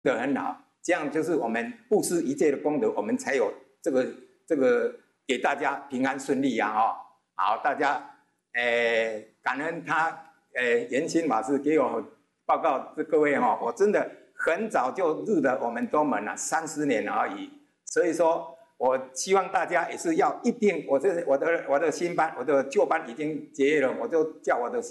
得很好，这样就是我们布施一切的功德，我们才有这个给大家平安顺利啊！哈，好，大家感恩他圆心法师给我报告，各位哈，我真的很早就入了我们东门了，30年而已，所以说。我希望大家也是要一定，我的新班，我的旧班已经结业了，我就叫我的